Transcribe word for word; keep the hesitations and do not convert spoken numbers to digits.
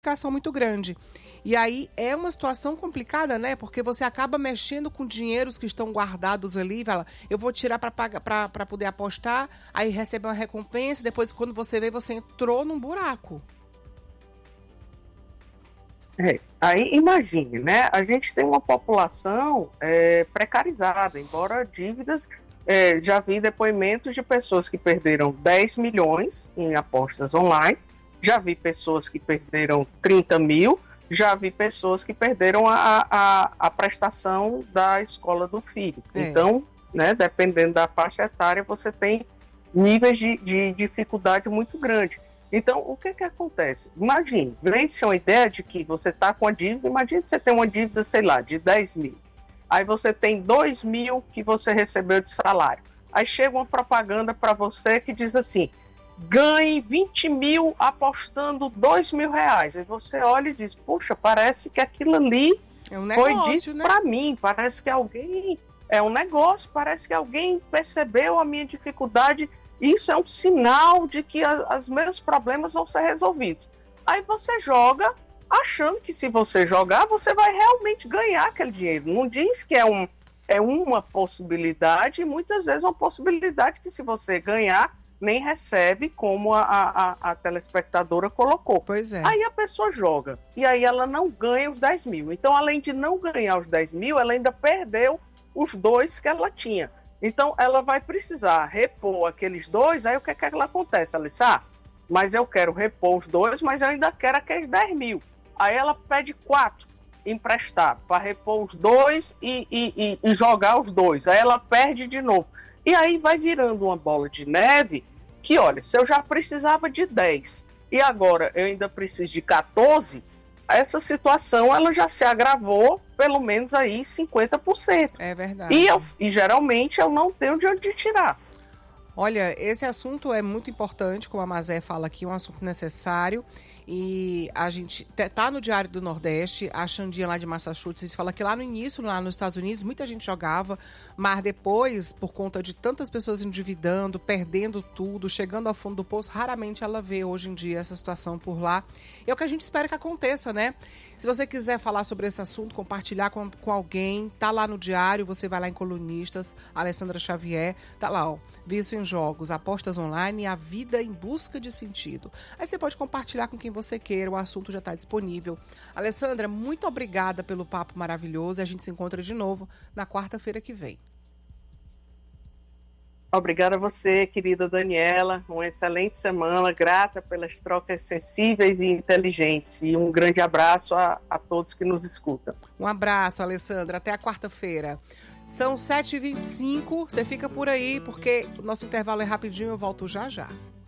diversificação muito grande. E aí é uma situação complicada, né? Porque você acaba mexendo com dinheiros que estão guardados ali, fala, eu vou tirar para poder apostar, aí recebe uma recompensa, depois quando você vê, você entrou num buraco. É, aí imagine, né? A gente tem uma população é, precarizada, embora dívidas, é, já vi depoimentos de pessoas que perderam dez milhões em apostas online, já vi pessoas que perderam trinta mil, já vi pessoas que perderam a, a, a prestação da escola do filho. É. Então, né, dependendo da faixa etária, você tem níveis de, de dificuldade muito grande. Então, o que que acontece? Imagine, vende-se uma ideia de que você está com a dívida, imagine que você tem uma dívida, sei lá, de dez mil. Aí você tem dois mil que você recebeu de salário. Aí chega uma propaganda para você que diz assim, ganhe vinte mil apostando dois mil reais. Aí você olha e diz, puxa, parece que aquilo ali é um negócio, foi dito né? para mim, parece que alguém, é um negócio, parece que alguém percebeu a minha dificuldade. Isso é um sinal de que a, os meus problemas vão ser resolvidos. Aí você joga, achando que se você jogar, você vai realmente ganhar aquele dinheiro. Não diz que é, um, é uma possibilidade, muitas vezes uma possibilidade que se você ganhar, nem recebe, como a, a, a telespectadora colocou. Pois é. Aí a pessoa joga, e aí ela não ganha os dez mil. Então, além de não ganhar os dez mil, ela ainda perdeu os dois que ela tinha. Então, ela vai precisar repor aqueles dois, aí o que é que ela acontece? Ela diz, ah, mas eu quero repor os dois, mas eu ainda quero aqueles dez mil. Aí ela pede quatro emprestar para repor os dois e, e, e, e jogar os dois. Aí ela perde de novo. E aí vai virando uma bola de neve que, olha, se eu já precisava de dez e agora eu ainda preciso de quatorze, essa situação ela já se agravou pelo menos aí cinquenta por cento. É verdade. E, eu, e geralmente eu não tenho de onde tirar. Olha, esse assunto é muito importante, como a Mazé fala aqui, um assunto necessário. E a gente tá no Diário do Nordeste, a Xandinha lá de Massachusetts fala que lá no início, lá nos Estados Unidos, muita gente jogava, mas depois, por conta de tantas pessoas endividando, perdendo tudo, chegando ao fundo do poço, raramente ela vê hoje em dia essa situação por lá. É o que a gente espera que aconteça, né? Se você quiser falar sobre esse assunto, compartilhar com, com alguém, tá lá no Diário, você vai lá em Colunistas, Alessandra Xavier, tá lá, ó, Vício em Jogos, Apostas Online e a Vida em Busca de Sentido. Aí você pode compartilhar com quem você queira, o assunto já está disponível. Alessandra, muito obrigada pelo papo maravilhoso e a gente se encontra de novo na quarta-feira que vem. Obrigada a você, querida Daniela. Uma excelente semana, grata pelas trocas sensíveis e inteligentes. E um grande abraço a, a todos que nos escutam. Um abraço, Alessandra. Até a quarta-feira. São sete e vinte e cinco. Você fica por aí, porque o nosso intervalo é rapidinho. Eu volto já já.